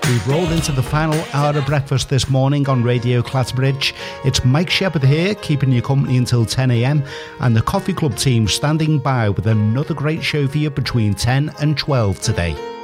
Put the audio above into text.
We've rolled into the final hour of breakfast this morning on Radio Clatterbridge. It's Mike Shepherd here, keeping you company until 10 a.m, and the Coffee Club team standing by with another great show for you between 10 and 12 today.